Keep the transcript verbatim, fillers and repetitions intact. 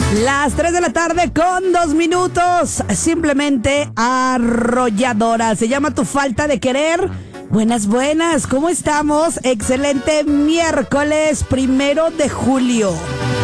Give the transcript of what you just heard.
Las tres de la tarde con dos minutos. Simplemente arrolladora. Se llama Tu Falta de Querer. Buenas, buenas. ¿Cómo estamos? Excelente miércoles primero de julio.